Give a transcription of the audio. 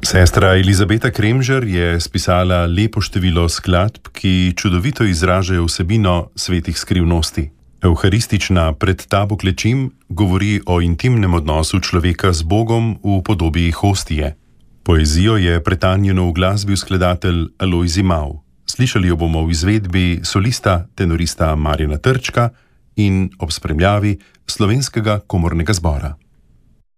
Sestra Elizabeta Kremžar je spisala lepo število skladb, ki čudovito izražajo vsebino svetih skrivnosti. Evharistična Pred tabo klečim govori o intimnem odnosu človeka z Bogom v podobi hostije. Poezijo je pretanjeno uglasbil skladatelj Alojzij Mau. Slišali jo bomo v izvedbi solista tenorista Marjana Trčka in ob spremljavi Slovenskega komornega zbora.